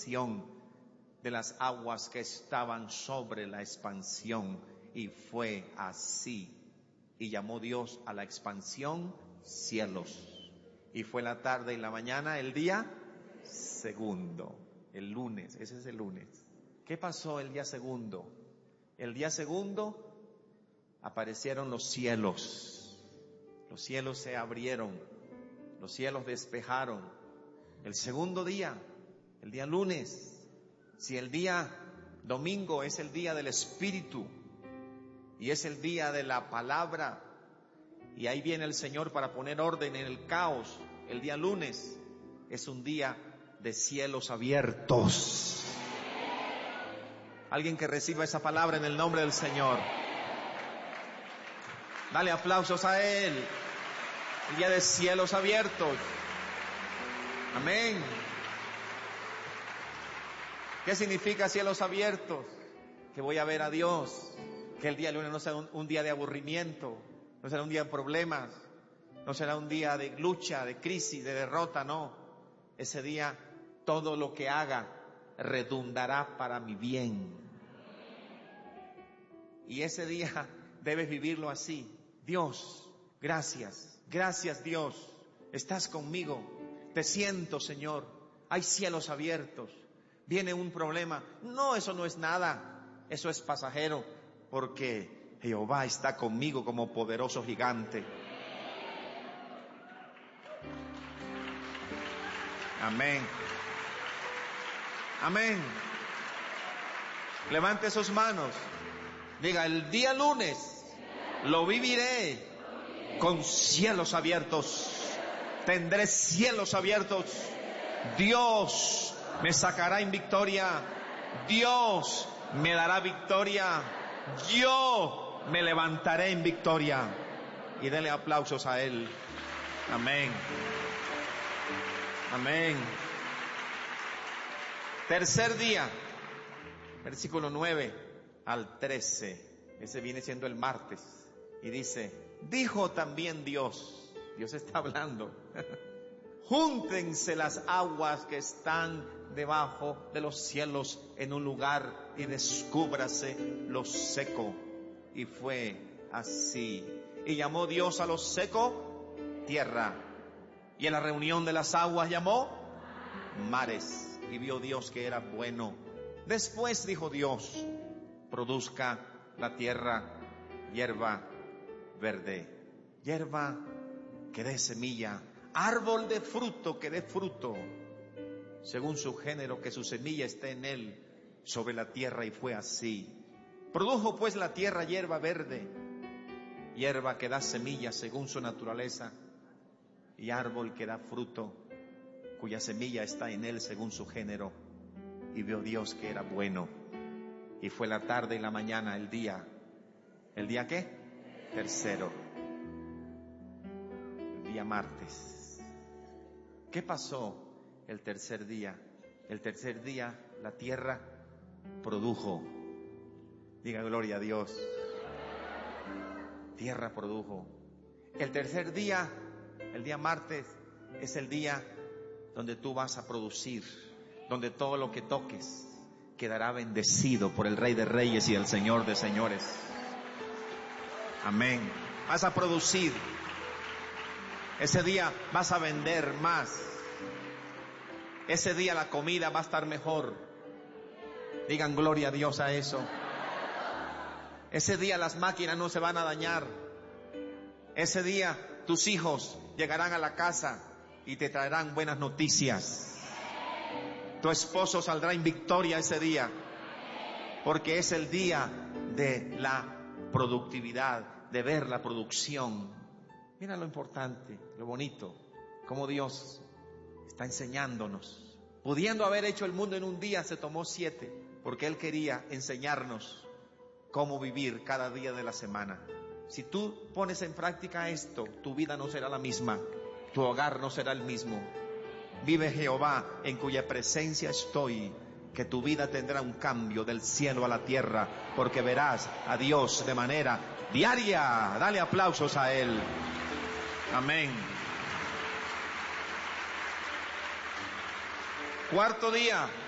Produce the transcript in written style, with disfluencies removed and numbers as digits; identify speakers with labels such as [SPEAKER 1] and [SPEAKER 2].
[SPEAKER 1] expansión de las aguas que estaban sobre la expansión. Y fue así. Y llamó Dios a la expansión cielos. Y fue la tarde y la mañana el día segundo. El lunes, ese es el lunes. ¿Qué pasó el día segundo? El día segundo aparecieron los cielos. Los cielos se abrieron. Los cielos despejaron. El segundo día, el día lunes. Si el día domingo es el día del Espíritu y es el día de la palabra, y ahí viene el Señor para poner orden en el caos, el día lunes es un día de cielos abiertos. Alguien que reciba esa palabra en el nombre del Señor. Dale aplausos a Él. El día de cielos abiertos. Amén. ¿Qué significa cielos abiertos? Que voy a ver a Dios. Que el día lunes no será un día de aburrimiento, no será un día de problemas, no será un día de lucha, de crisis, de derrota, no. Ese día todo lo que haga redundará para mi bien. Y ese día debes vivirlo así. Dios, gracias, gracias Dios, estás conmigo, te siento Señor, hay cielos abiertos, viene un problema, no, eso no es nada, eso es pasajero, porque Jehová está conmigo como poderoso gigante. Amén. Amén. Levante sus manos. Diga, el día lunes lo viviré con cielos abiertos. Tendré cielos abiertos. Dios me sacará en victoria. Dios me dará victoria. Yo me levantaré en victoria. Y dele aplausos a Él. Amén. Amén. Tercer día, versículo 9 al 13. Ese viene siendo el martes. Y dice, dijo también Dios, Dios está hablando, júntense las aguas que están debajo de los cielos en un lugar y descúbrase lo seco. Y fue así. Y llamó Dios a lo seco tierra, y en la reunión de las aguas llamó mares. Y vio Dios que era bueno. Después dijo Dios, produzca la tierra hierba verde, hierba que dé semilla, árbol de fruto que dé fruto, según su género, que su semilla esté en él sobre la tierra. Y fue así. Produjo pues la tierra hierba verde, hierba que da semilla según su naturaleza, y árbol que da fruto, cuya semilla está en él según su género. Y vio Dios que era bueno. Y fue la tarde y la mañana el día. ¿El día qué? Tercero. El día martes. ¿Qué pasó el tercer día? El tercer día la tierra produjo. Diga gloria a Dios. Tierra produjo. El tercer día, el día martes, es el día donde tú vas a producir, donde todo lo que toques quedará bendecido por el Rey de Reyes y el Señor de Señores. Amén. Vas a producir. Ese día vas a vender más. Ese día la comida va a estar mejor. Digan gloria a Dios a eso. Ese día las máquinas no se van a dañar. Ese día tus hijos llegarán a la casa y te traerán buenas noticias. Tu esposo saldrá en victoria ese día, porque es el día de la productividad, de ver la producción. Mira lo importante, lo bonito, cómo Dios está enseñándonos. Pudiendo haber hecho el mundo en un día, se tomó 7, porque Él quería enseñarnos cómo vivir cada día de la semana. Si tú pones en práctica esto, tu vida no será la misma. Tu hogar no será el mismo. Vive Jehová, en cuya presencia estoy, que tu vida tendrá un cambio del cielo a la tierra, porque verás a Dios de manera diaria. Dale aplausos a Él. Amén. Cuarto día.